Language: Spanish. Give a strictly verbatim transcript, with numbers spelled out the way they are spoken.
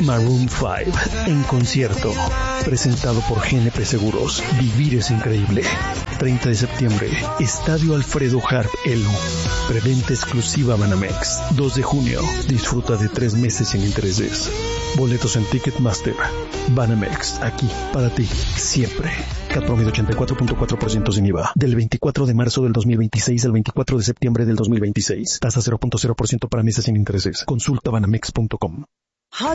Maroon cinco en concierto, presentado por G N P Seguros. Vivir es increíble. treinta de septiembre, Estadio Alfredo Harp Elo. Preventa exclusiva Banamex. dos de junio, disfruta de tres meses sin intereses. Boletos en Ticketmaster. Banamex, aquí, para ti, siempre. C A T promedio ochenta y cuatro punto cuatro por ciento sin I V A. Del veinticuatro de marzo del dos mil veintiséis al veinticuatro de septiembre del dos mil veintiséis. Tasa cero punto cero por ciento para meses sin intereses. Consulta banamex punto com.